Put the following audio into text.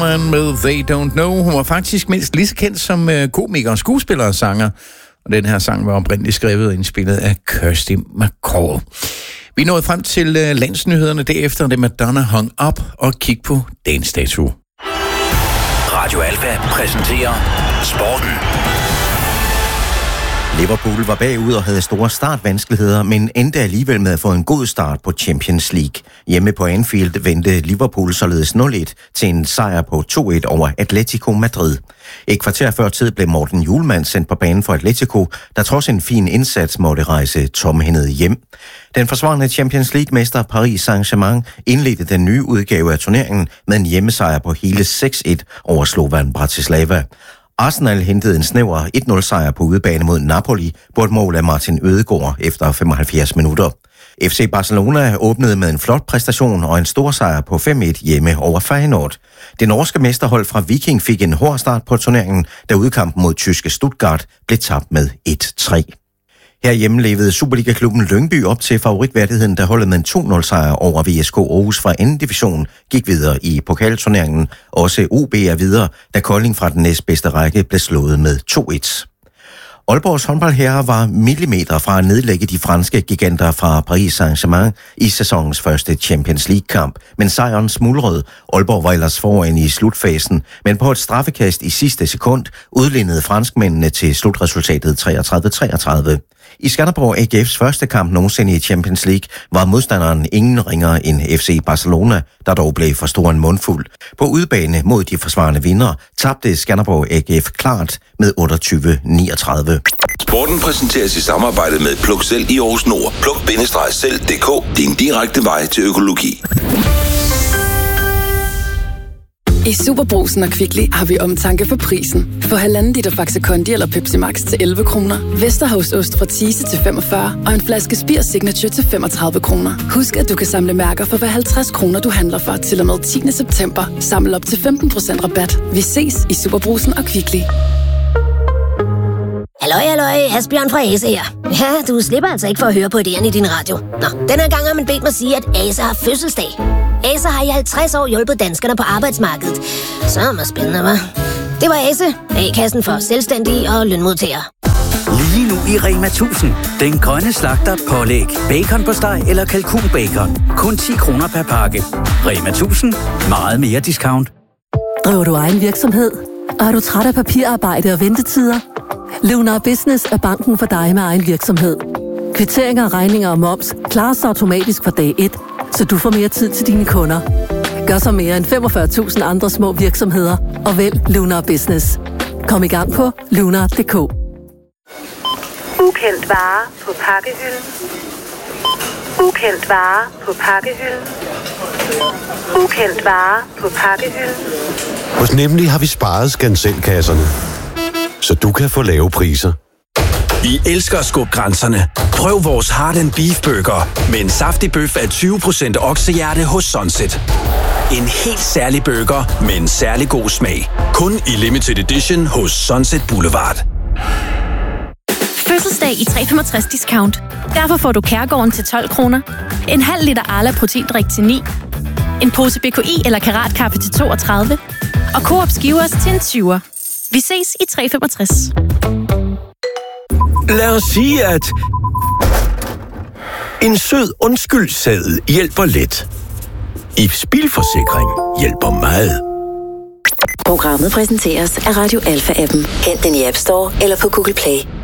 Med They Don't Know. Hun var faktisk mindst lige så kendt som komiker, skuespiller og sanger. Og den her sang var oprindeligt skrevet og indspillet af Kirsty MacColl. Vi nåede frem til landsnyhederne derefter, det Madonna hung up og kig på dagens dato. Radio Alfa præsenterer Sporten. Liverpool var bagud og havde store startvanskeligheder, men endte alligevel med at få en god start på Champions League. Hjemme på Anfield vendte Liverpool således 0-1 til en sejr på 2-1 over Atletico Madrid. Et kvarter før tid blev Morten Hjulmand sendt på banen for Atletico, der trods en fin indsats måtte rejse tomhændet hjem. Den forsvarende Champions League-mester Paris Saint-Germain indledte den nye udgave af turneringen med en hjemmesejr på hele 6-1 over Slovan Bratislava. Arsenal hentede en snæver 1-0-sejr på udebane mod Napoli på et mål af Martin Ødegaard efter 75 minutter. FC Barcelona åbnede med en flot præstation og en stor sejr på 5-1 hjemme over Feyenoord. Det norske mesterhold fra Viking fik en hård start på turneringen, da udkampen mod tyske Stuttgart blev tabt med 1-3. Herhjemme levede Superliga-klubben Lyngby op til favoritværdigheden, der holdet med en 2-0-sejr over VSK Aarhus fra 2. division gik videre i pokalturneringen. Også OB er videre, da Kolding fra den næstbedste række blev slået med 2-1. Aalborgs håndboldherrer var millimeter fra at nedlægge de franske giganter fra Paris Saint-Germain i sæsonens første Champions League-kamp, men sejren smuldrede. Aalborg var ellers foran i slutfasen, men på et straffekast i sidste sekund udlignede franskmændene til slutresultatet 33-33. I Skanderborg AGF's første kamp nogensinde i Champions League var modstanderen ingen ringere end FC Barcelona, der dog blev for stor en mundfuld. På udebane mod de forsvarende vindere tabte Skanderborg AGF klart med 28-39. Sporten præsenteres i samarbejde med Pluk Selv i Aarhus Nord. Pluk-selv.dk. Din direkte vej til økologi. I Superbrugsen og Kvickly har vi omtanke for prisen. For 1,5 liter Faxe Kondi eller Pepsi Max til 11 kroner. Vesterhavsost fra Thise til 45 og en flaske Spir Signature til 35 kroner. Husk, at du kan samle mærker for hver 50 kroner, du handler for til og med 10. september. Samle op til 15% rabat. Vi ses i Superbrugsen og Kvickly. Halløj, Asbjørn fra Ase her. Ja, du slipper altså ikke for at høre på idéerne i din radio. Nå, den her gang har man bedt mig sige, at Ase har fødselsdag. Ase har i 50 år hjulpet danskerne på arbejdsmarkedet. Så er det spændende, hva'? Det var Ase, A-kassen for selvstændige og lønmodtagere. Lige nu i Rema 1000. Den grønne slagter pålæg, bacon på steg eller kalkunbacon. Kun 10 kroner per pakke. Rema 1000. Meget mere discount. Driver du egen virksomhed? Og er du træt af papirarbejde og ventetider? Lunar Business er banken for dig med egen virksomhed. Kvitteringer, regninger og moms klares automatisk fra dag 1, så du får mere tid til dine kunder. Gør så mere end 45.000 andre små virksomheder og vælg Lunar Business. Kom i gang på lunar.dk. Ukendt vare på pakkehylden. Ukendt vare på pakkehylden. Ukendt vare på pakkehylden. Hos Nemlig har vi sparet skanselkasserne, så du kan få lave priser. Vi elsker at skubbe grænserne. Prøv vores Heart & Beef Burger med en saftig bøf af 20% oksehjerte hos Sunset. En helt særlig burger med en særlig god smag. Kun i limited edition hos Sunset Boulevard. Fødselsdag i 365 discount. Derfor får du Kærgården til 12 kroner. En halv liter Arla proteindrik til 9. En pose BKI eller Karatkaffe til 32. Og Coop Skivers til en 20'er. Vi ses i 365. Lad os sige, at en sød undskyldseddel hjælper lidt. Ibs Bilforsikring hjælper meget. Programmet præsenteres af Radio Alfa-appen. Hent den i App Store eller på Google Play.